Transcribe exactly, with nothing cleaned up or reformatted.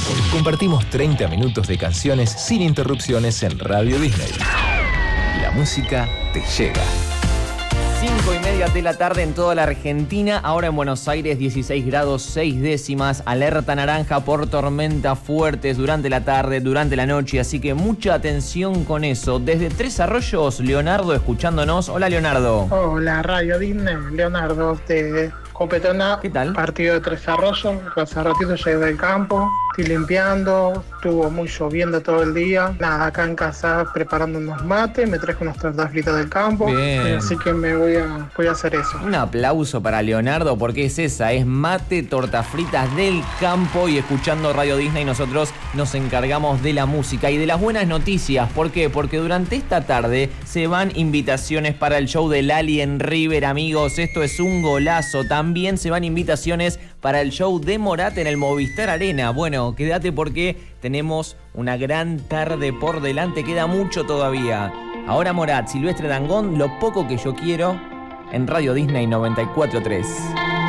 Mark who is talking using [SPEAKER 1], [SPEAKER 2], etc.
[SPEAKER 1] Compartimos treinta minutos de canciones sin interrupciones en Radio Disney. La música te llega.
[SPEAKER 2] Cinco y media de la tarde en toda la Argentina. Ahora en Buenos Aires, dieciséis grados seis décimas. Alerta naranja por tormentas fuertes durante la tarde, durante la noche. Así que mucha atención con eso. Desde Tres Arroyos, Leonardo escuchándonos. Hola, Leonardo.
[SPEAKER 3] Hola, Radio Disney. Leonardo de Copetona.
[SPEAKER 2] ¿Qué tal?
[SPEAKER 3] Partido de Tres Arroyos. Hace ratito llegué del campo. Estoy limpiando. Estuvo muy lloviendo todo el día. Nada, acá en casa preparando unos mates. Me traje unas tortas fritas del campo.
[SPEAKER 2] Bien.
[SPEAKER 3] Así que me voy a, voy a hacer eso.
[SPEAKER 2] Un aplauso para Leonardo porque es esa, es mate, tortas fritas del campo y escuchando Radio Disney nosotros nos encargamos de la música y de las buenas noticias. ¿Por qué? Porque durante esta tarde se van invitaciones para el show del Alien River, amigos. Esto es un golazo. También se van invitaciones para el show de Morat en el Movistar Arena. Bueno, quédate porque tenemos una gran tarde por delante, queda mucho todavía. Ahora Morat, Silvestre Dangond, Lo poco que yo quiero, en Radio Disney noventa y cuatro punto tres.